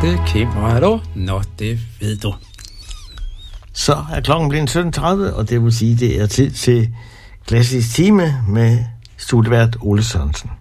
det kæmper du, når det ved du. Så er klokken blevet 17.30, og det vil sige, det er tid til Klassisk Time med studievært Ole Sørensen.